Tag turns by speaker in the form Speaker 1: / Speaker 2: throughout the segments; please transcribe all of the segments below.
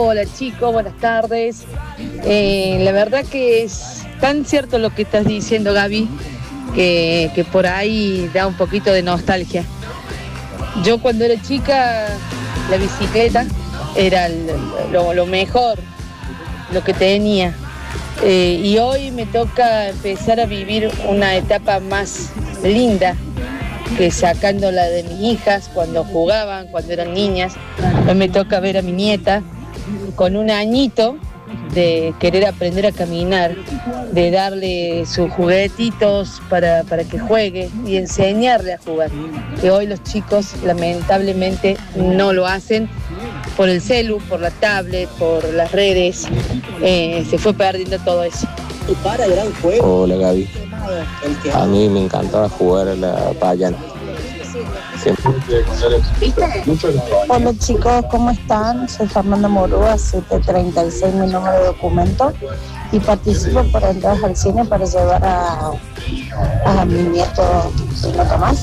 Speaker 1: Hola chicos, buenas tardes. La verdad que es tan cierto lo que estás diciendo, Gaby, que por ahí da un poquito de nostalgia. Yo cuando era chica, la bicicleta era lo mejor, lo que tenía. Y hoy me toca empezar a vivir una etapa más linda, que sacándola de mis hijas cuando jugaban, cuando eran niñas. Hoy me toca ver a mi nieta con un añito de querer aprender a caminar, de darle sus juguetitos para que juegue y enseñarle a jugar, que hoy los chicos lamentablemente no lo hacen por el celu, por la tablet, por las redes. Se fue perdiendo todo eso.
Speaker 2: Hola Gaby, a mí me encantaba jugar a la payana.
Speaker 3: Hola chicos, ¿cómo están? Soy Fernanda Morúa, 736 mi número de documento y participo por entradas al cine para llevar a mi nieto Tomás.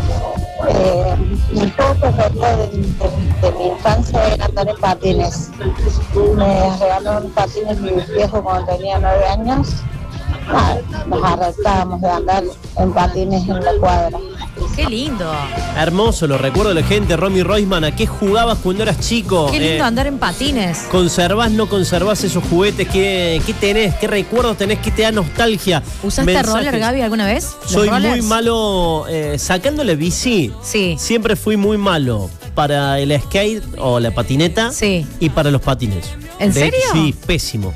Speaker 3: Mi juego preferido de mi infancia era andar en patines. Me regalaron patines mi viejo cuando tenía 9 años. Nos arrancábamos de andar en patines en la cuadra.
Speaker 4: ¡Qué lindo!
Speaker 5: Hermoso, lo recuerdo de la gente. Romy Roisman, ¿a qué jugabas cuando eras chico?
Speaker 4: ¡Qué lindo andar en patines!
Speaker 5: ¿Conservás, no conservás esos juguetes? ¿Qué tenés? ¿Qué recuerdos tenés? ¿Qué te da nostalgia?
Speaker 4: ¿Usaste roller, Gaby, alguna vez?
Speaker 5: Soy muy malo, sacándole bici.
Speaker 4: Sí.
Speaker 5: Siempre fui muy malo para el skate o la patineta.
Speaker 4: Sí.
Speaker 5: Y para los patines.
Speaker 4: ¿En serio?
Speaker 5: Sí, pésimo.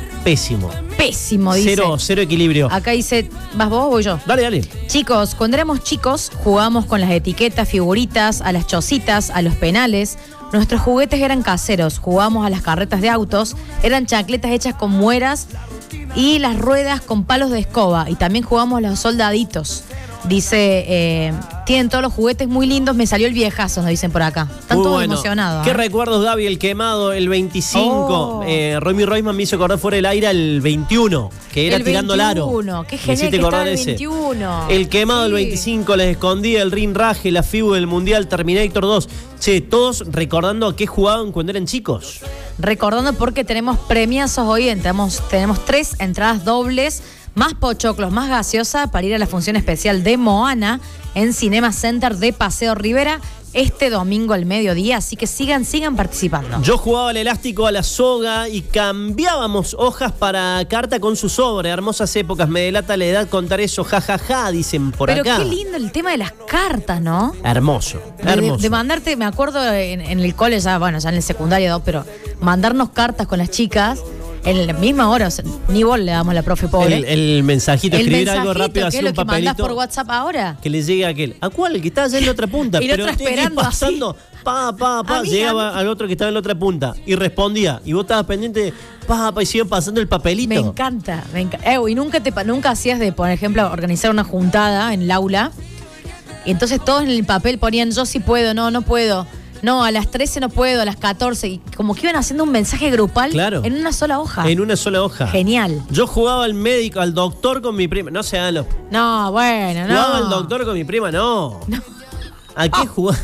Speaker 4: Pésimo, dice.
Speaker 5: Cero equilibrio.
Speaker 4: Acá dice, ¿vas vos o voy yo?
Speaker 5: Dale.
Speaker 4: Chicos, cuando éramos chicos, jugábamos con las etiquetas, figuritas, a las chocitas, a los penales. Nuestros juguetes eran caseros. Jugábamos a las carretas de autos. Eran chancletas hechas con mueras y las ruedas con palos de escoba. Y también jugábamos a los soldaditos. Dice, tienen todos los juguetes muy lindos, me salió el viejazo, nos dicen por acá. Están todos emocionados.
Speaker 5: ¿Qué recuerdos, Gaby? El quemado, el 25. Romy Roisman me hizo acordar fuera del aire el 21, que era el tirando el aro.
Speaker 4: Qué genial que estaba el 21.
Speaker 5: El quemado, sí. El 25, les escondía, el rinraje, la FIBU del Mundial, Terminator 2. Che, todos recordando a qué jugaban cuando eran chicos.
Speaker 4: Recordando porque tenemos premiazos hoy, tenemos 3 entradas dobles, más pochoclos, más gaseosa para ir a la función especial de Moana en Cinema Center de Paseo Rivera este domingo al mediodía, así que sigan participando.
Speaker 5: Yo jugaba al elástico, a la soga y cambiábamos hojas para carta con su sobre. Hermosas épocas, me delata la edad contar eso, jajaja, dicen por acá.
Speaker 4: Pero qué lindo el tema de las cartas, ¿no?
Speaker 5: Hermoso.
Speaker 4: De mandarte, me acuerdo en el cole, ya en el secundario, pero mandarnos cartas con las chicas. En la misma hora, o sea, ni vos le damos a la profe pobre.
Speaker 5: El mensajito, escribir algo rápido,
Speaker 4: hacer
Speaker 5: un
Speaker 4: papelito. ¿Qué es lo que mandás por WhatsApp ahora?
Speaker 5: Que le llegue a aquel. ¿A cuál? El que estaba allá en la otra punta.
Speaker 4: Y el otro esperando
Speaker 5: pasando,
Speaker 4: así.
Speaker 5: Llegaba al otro que estaba en la otra punta y respondía. Y vos estabas pendiente, y siguen pasando el papelito.
Speaker 4: Me encanta. Y nunca hacías de, por ejemplo, organizar una juntada en el aula. Y entonces todos en el papel ponían, yo sí puedo, no puedo. No, a las 13 no puedo, a las 14. Y como que iban haciendo un mensaje grupal en una sola hoja.
Speaker 5: En una sola hoja.
Speaker 4: Genial.
Speaker 5: Yo jugaba al médico, al doctor con mi prima. No se hagan los...
Speaker 4: No, bueno, no.
Speaker 5: Jugaba al doctor con mi prima, no. ¿A qué jugaba?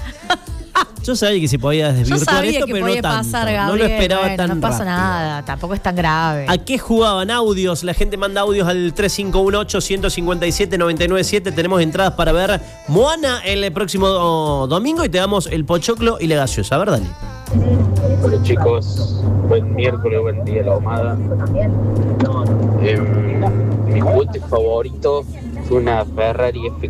Speaker 5: Yo sabía que se podía desvirtuar esto, pero no tanto.
Speaker 4: Gabriel,
Speaker 5: no lo esperaba tan rápido.
Speaker 4: No pasa nada, tampoco es tan grave.
Speaker 5: ¿A qué jugaban? Audios. La gente manda audios al 3518-157-997. Tenemos entradas para ver Moana el próximo domingo y te damos el pochoclo y la gaseosa. A ver, dale.
Speaker 6: Hola chicos, buen miércoles, buen día la Ahumada. Mi juguete favorito fue una Ferrari